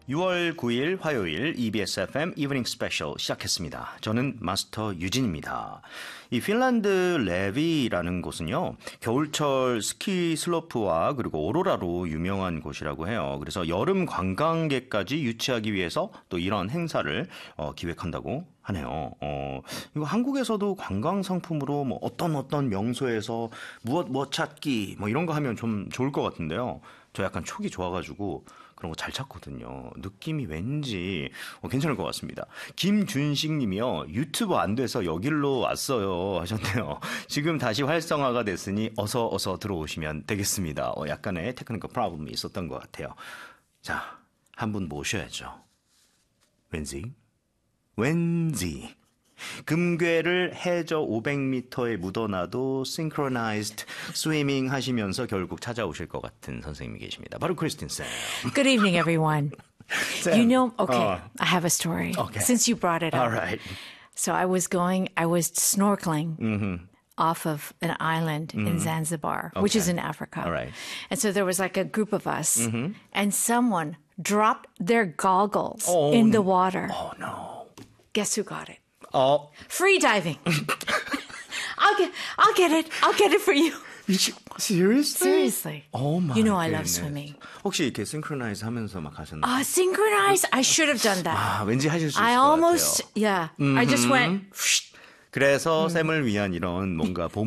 6월 9일 화요일 EBS FM 이브닝 스페셜 시작했습니다. 저는 마스터 유진입니다. 이 핀란드 레비라는 곳은요, 겨울철 스키 슬로프와 그리고 오로라로 유명한 곳이라고 해요. 그래서 여름 관광객까지 유치하기 위해서 또 이런 행사를 기획한다고 하네요. 이거 한국에서도 관광 상품으로 뭐 어떤 명소에서 무엇 찾기 뭐 이런 거 하면 좀 좋을 것 같은데요. 저 약간 촉이 좋아가지고 그런 거 잘 찾거든요. 느낌이 왠지 괜찮을 것 같습니다. 김준식 님이요. 유튜브 안 돼서 여길로 왔어요 하셨네요. 지금 다시 활성화가 됐으니 어서 들어오시면 되겠습니다. 약간의 테크니컬 프로블럼이 있었던 것 같아요. 자, 한 분 모셔야죠. 왠지 금괴를 해저 500m에 묻어놔도 synchronized swimming 하시면서 결국 찾아오실 것 같은 선생님이 계십니다. 바로 크리스틴 쌤. Good evening, everyone. Sam. You know, okay, I have a story. Okay. Since you brought it up. All right. So I was snorkeling off of an island in Zanzibar, which is in Africa. All right. And so there was like a group of us, and someone dropped their goggles in the water. Oh, no. Guess who got it? Oh. Free diving. I'll get it. I'll get it for you. Seriously? Seriously. Oh my You know I love goodness. swimming. 혹시 이렇게 synchronize 하면서 막 하셨나요? Synchronize? I should have done that. 왠지 하실 수 있을 I 것 almost, 같아요. yeah. I just went. 그래서 쌤을 위한 이런 뭔가